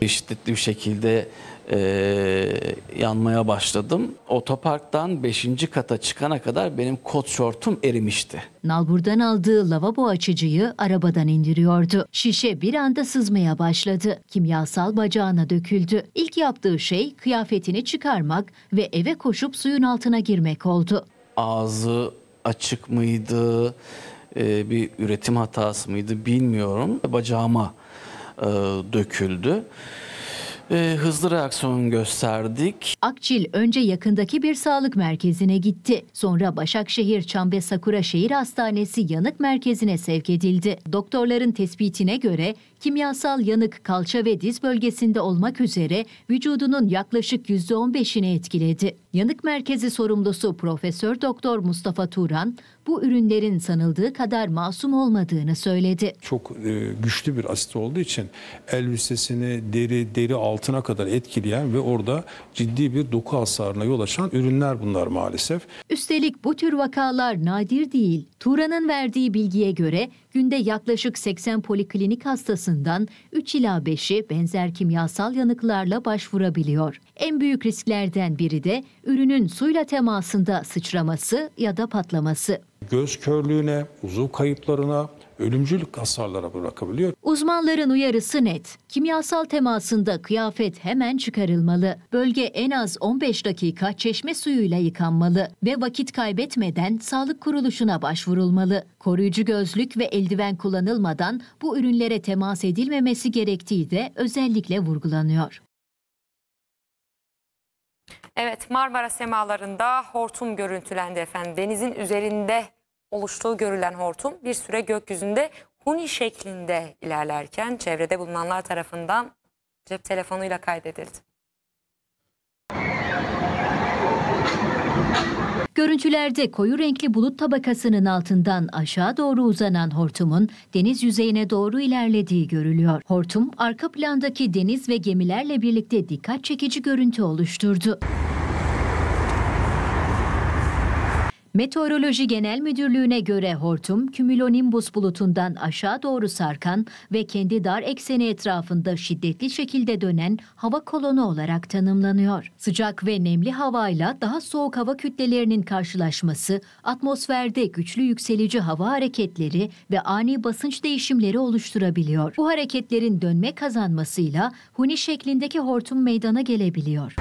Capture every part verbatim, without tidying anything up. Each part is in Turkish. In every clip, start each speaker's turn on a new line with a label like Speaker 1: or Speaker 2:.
Speaker 1: Şiddetli bir şekilde e, yanmaya başladım. Otoparktan beşinci kata çıkana kadar benim kot şortum erimişti.
Speaker 2: Nalbur'dan aldığı lavabo açıcıyı arabadan indiriyordu. Şişe bir anda sızmaya başladı. Kimyasal bacağına döküldü. İlk yaptığı şey kıyafetini çıkarmak ve eve koşup suyun altına girmek oldu.
Speaker 1: Ağzı açık mıydı, e, bir üretim hatası mıydı bilmiyorum. Bacağıma e, döküldü. E, hızlı reaksiyon gösterdik.
Speaker 2: Akçil önce yakındaki bir sağlık merkezine gitti. Sonra Başakşehir Çambe Sakura Şehir Hastanesi Yanık Merkezi'ne sevk edildi. Doktorların tespitine göre kimyasal yanık kalça ve diz bölgesinde olmak üzere vücudunun yaklaşık yüzde on beşini etkiledi. Yanık Merkezi sorumlusu Profesör Doktor Mustafa Turan, bu ürünlerin sanıldığı kadar masum olmadığını söyledi.
Speaker 3: Çok e, güçlü bir asit olduğu için elbisesini deri deri altına kadar etkileyen ve orada ciddi bir doku hasarına yol açan ürünler bunlar maalesef.
Speaker 2: Üstelik bu tür vakalar nadir değil. Turan'ın verdiği bilgiye göre günde yaklaşık seksen poliklinik hastasından üç ila beşi benzer kimyasal yanıklarla başvurabiliyor. En büyük risklerden biri de ürünün suyla temasında sıçraması ya da patlaması.
Speaker 3: Göz körlüğüne, uzuv kayıplarına, ölümcül hasarlara bırakabiliyor.
Speaker 2: Uzmanların uyarısı net. Kimyasal temasında kıyafet hemen çıkarılmalı. Bölge en az on beş dakika çeşme suyuyla yıkanmalı ve vakit kaybetmeden sağlık kuruluşuna başvurulmalı. Koruyucu gözlük ve eldiven kullanılmadan bu ürünlere temas edilmemesi gerektiği de özellikle vurgulanıyor.
Speaker 4: Evet, Marmara semalarında hortum görüntülendi efendim. Denizin üzerinde oluştuğu görülen hortum bir süre gökyüzünde huni şeklinde ilerlerken çevrede bulunanlar tarafından cep telefonuyla kaydedildi.
Speaker 2: Görüntülerde koyu renkli bulut tabakasının altından aşağı doğru uzanan hortumun deniz yüzeyine doğru ilerlediği görülüyor. Hortum arka plandaki deniz ve gemilerle birlikte dikkat çekici görüntü oluşturdu. Meteoroloji Genel Müdürlüğü'ne göre hortum, kümülonimbus bulutundan aşağı doğru sarkan ve kendi dar ekseni etrafında şiddetli şekilde dönen hava kolonu olarak tanımlanıyor. Sıcak ve nemli havayla daha soğuk hava kütlelerinin karşılaşması, atmosferde güçlü yükselici hava hareketleri ve ani basınç değişimleri oluşturabiliyor. Bu hareketlerin dönme kazanmasıyla huni şeklindeki hortum meydana gelebiliyor.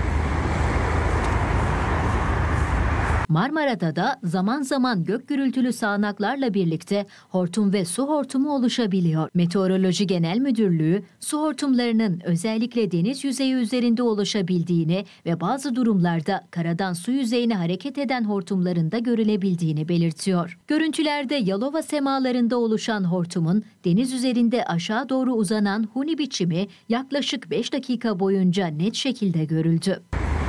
Speaker 2: Marmara'da da zaman zaman gök gürültülü sağanaklarla birlikte hortum ve su hortumu oluşabiliyor. Meteoroloji Genel Müdürlüğü, su hortumlarının özellikle deniz yüzeyi üzerinde oluşabildiğini ve bazı durumlarda karadan su yüzeyine hareket eden hortumların da görülebildiğini belirtiyor. Görüntülerde Yalova semalarında oluşan hortumun deniz üzerinde aşağı doğru uzanan huni biçimi yaklaşık beş dakika boyunca net şekilde görüldü.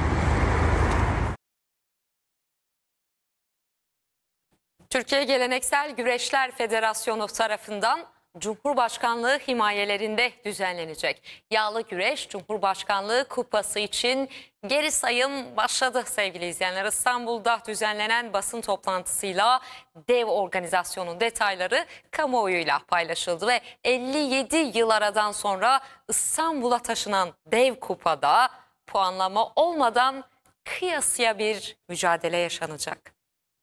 Speaker 4: Türkiye Geleneksel Güreşler Federasyonu tarafından Cumhurbaşkanlığı himayelerinde düzenlenecek Yağlı Güreş Cumhurbaşkanlığı Kupası için geri sayım başladı sevgili izleyenler. İstanbul'da düzenlenen basın toplantısıyla dev organizasyonun detayları kamuoyuyla paylaşıldı ve elli yedi yıl aradan sonra İstanbul'a taşınan dev kupada puanlama olmadan kıyasıya bir mücadele yaşanacak.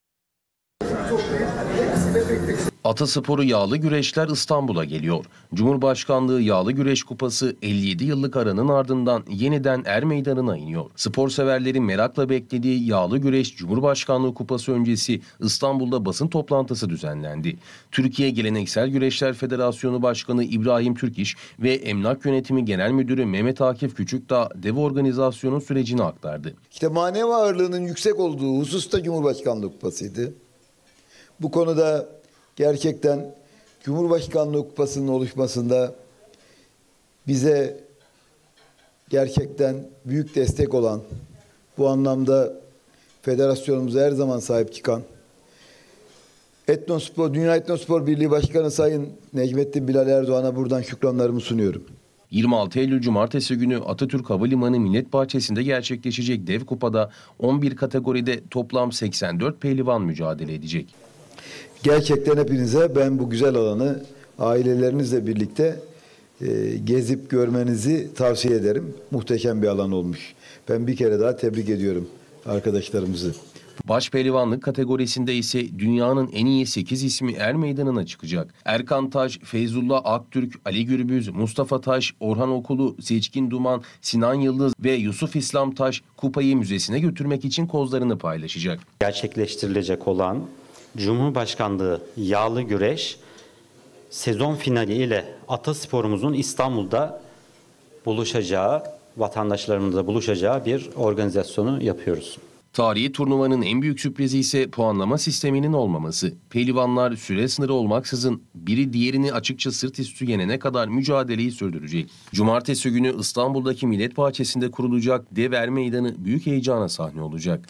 Speaker 5: Atasporu Yağlı Güreşler İstanbul'a geliyor. Cumhurbaşkanlığı Yağlı Güreş Kupası elli yedi yıllık aranın ardından yeniden Er Meydanı'na iniyor. Spor severlerin merakla beklediği Yağlı Güreş Cumhurbaşkanlığı Kupası öncesi İstanbul'da basın toplantısı düzenlendi. Türkiye Geleneksel Güreşler Federasyonu Başkanı İbrahim Türkiş ve Emlak Yönetimi Genel Müdürü Mehmet Akif Küçükdağ dev organizasyonun sürecini aktardı.
Speaker 6: İşte manevi ağırlığının yüksek olduğu hususta Cumhurbaşkanlığı Kupası'ydı. Bu konuda gerçekten Cumhurbaşkanlığı Kupası'nın oluşmasında bize gerçekten büyük destek olan, bu anlamda federasyonumuza her zaman sahip çıkan, Etnospor, Dünya Etnospor Birliği Başkanı Sayın Necmettin Bilal Erdoğan'a buradan şükranlarımı sunuyorum.
Speaker 5: yirmi altı Eylül Cumartesi günü Atatürk Havalimanı Millet Bahçesi'nde gerçekleşecek dev kupada on bir kategoride toplam seksen dört pehlivan mücadele edecek.
Speaker 6: Gerçekten hepinize ben bu güzel alanı ailelerinizle birlikte e, gezip görmenizi tavsiye ederim. Muhteşem bir alan olmuş. Ben bir kere daha tebrik ediyorum arkadaşlarımızı.
Speaker 5: Başpehlivanlık kategorisinde ise dünyanın en iyi sekiz ismi er meydanına çıkacak. Erkan Taş, Feyzullah Aktürk, Ali Gürbüz, Mustafa Taş, Orhan Okulu, Seçkin Duman, Sinan Yıldız ve Yusuf İslam Taş kupayı müzesine götürmek için kozlarını paylaşacak.
Speaker 7: Gerçekleştirilecek olan Cumhurbaşkanlığı yağlı güreş sezon finali ile atasporumuzun İstanbul'da buluşacağı, vatandaşlarımızla buluşacağı bir organizasyonu yapıyoruz.
Speaker 5: Tarihi turnuvanın en büyük sürprizi ise puanlama sisteminin olmaması. Pehlivanlar süre sınırı olmaksızın biri diğerini açıkça sırt üstü yenene kadar mücadeleyi sürdürecek. Cumartesi günü İstanbul'daki Millet Bahçesi'nde kurulacak dev er meydanı büyük heyecana sahne olacak.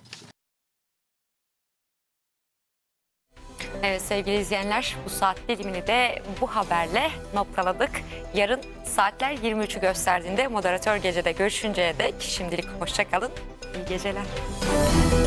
Speaker 4: Evet sevgili izleyenler, bu saat dilimini de bu haberle noktaladık. Yarın saatler yirmi üçü gösterdiğinde moderatör gecede görüşünceye dek şimdilik hoşça kalın. İyi geceler.